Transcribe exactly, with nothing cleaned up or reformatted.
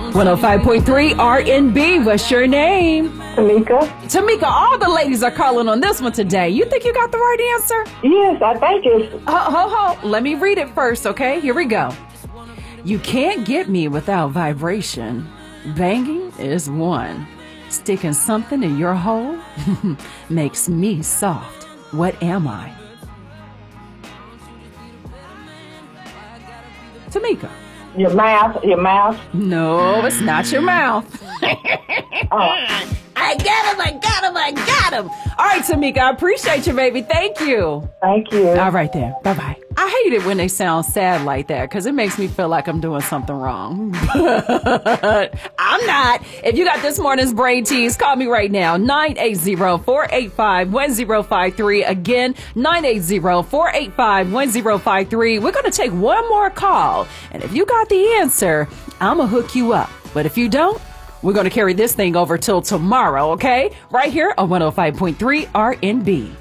one oh five point three R and B. What's your name? Tamika. Tamika, all the ladies are calling on this one today. You think you got the right answer? Yes, I think it's... Ho, ho, ho. Let me read it first, okay? Here we go. You can't get me without vibration. Banging is one. Sticking something in your hole makes me soft. What am I? Tamika. Your mouth, your mouth. No, it's not your mouth. Oh. I got him, I got him, I got him. All right, Tamika, I appreciate you, baby. Thank you. Thank you. All right, then. Bye-bye. I hate it when they sound sad like that because it makes me feel like I'm doing something wrong. But I'm not. If you got this morning's brain tease, call me right now. nine eight zero, four eight five, one zero five three. Again, nine eight zero, four eight five, one zero five three. We're going to take one more call. And if you got the answer, I'm going to hook you up. But if you don't, we're going to carry this thing over till tomorrow, okay? Right here on one oh five point three R and B.